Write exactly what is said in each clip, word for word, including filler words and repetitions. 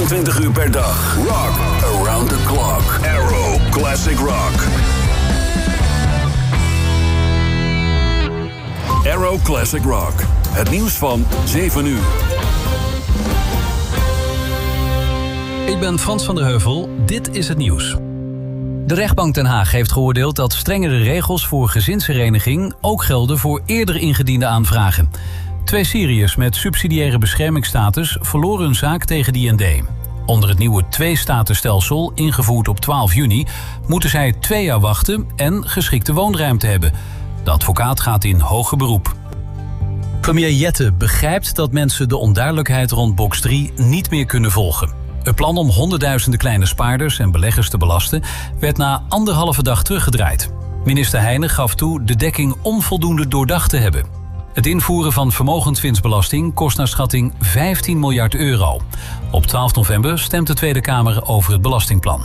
vierentwintig uur per dag. Rock around the clock. Arrow Classic Rock. Arrow Classic Rock. Het nieuws van zeven uur. Ik ben Frans van der Heuvel. Dit is het nieuws. De rechtbank Den Haag heeft geoordeeld dat strengere regels voor gezinshereniging ook gelden voor eerder ingediende aanvragen. Twee Syriërs met subsidiaire beschermingsstatus verloren hun zaak tegen de I N D. Onder het nieuwe twee-statenstelsel, ingevoerd op twaalf juni, moeten zij twee jaar wachten en geschikte woonruimte hebben. De advocaat gaat in hoger beroep. Premier Jette begrijpt dat mensen de onduidelijkheid rond box drie niet meer kunnen volgen. Het plan om honderdduizenden kleine spaarders en beleggers te belasten werd na anderhalve dag teruggedraaid. Minister Heijnen gaf toe de dekking onvoldoende doordacht te hebben. Het invoeren van vermogenswinstbelasting kost naar schatting vijftien miljard euro. Op twaalf november stemt de Tweede Kamer over het belastingplan.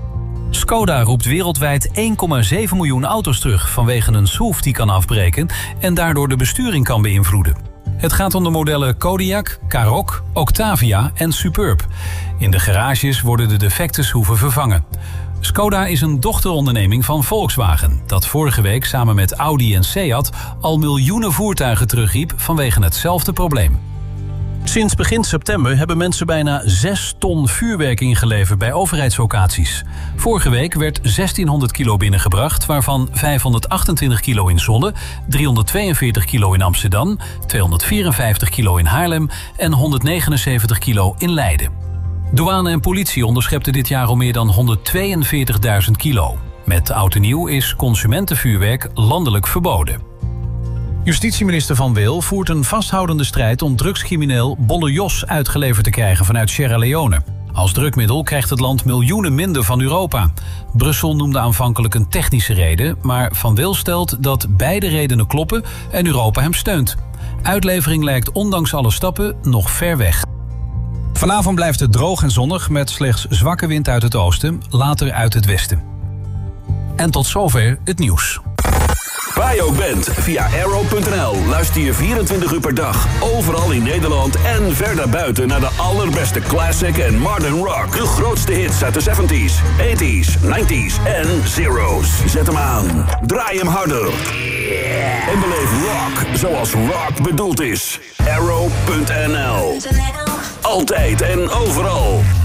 Skoda roept wereldwijd één komma zeven miljoen auto's terug vanwege een schroef die kan afbreken en daardoor de besturing kan beïnvloeden. Het gaat om de modellen Kodiaq, Karoq, Octavia en Superb. In de garages worden de defecte schroeven vervangen. Skoda is een dochteronderneming van Volkswagen, dat vorige week samen met Audi en Seat al miljoenen voertuigen terugriep vanwege hetzelfde probleem. Sinds begin september hebben mensen bijna zes ton vuurwerk ingeleverd bij overheidslocaties. Vorige week werd zestienhonderd kilo binnengebracht, waarvan vijfhonderdachtentwintig kilo in Zwolle, driehonderdtweeënveertig kilo in Amsterdam, tweehonderdvierenvijftig kilo in Haarlem en honderdnegenenzeventig kilo in Leiden. Douane en politie onderschepten dit jaar al meer dan honderdtweeënveertigduizend kilo. Met oud en nieuw is consumentenvuurwerk landelijk verboden. Justitieminister Van Wil voert een vasthoudende strijd om drugscrimineel Bolle Jos uitgeleverd te krijgen vanuit Sierra Leone. Als drugmiddel krijgt het land miljoenen minder van Europa. Brussel noemde aanvankelijk een technische reden, maar Van Wil stelt dat beide redenen kloppen en Europa hem steunt. Uitlevering lijkt ondanks alle stappen nog ver weg. Vanavond blijft het droog en zonnig met slechts zwakke wind uit het oosten, later uit het westen. En tot zover het nieuws. Waar je ook bent, via arrow punt n l luister je vierentwintig uur per dag overal in Nederland en verder buiten naar de allerbeste classic en modern rock. De grootste hits uit de zeventies, tachtiger, negentiger en zero's. Zet hem aan, draai hem harder. En beleef rock zoals rock bedoeld is. arrow punt n l. Altijd en overal.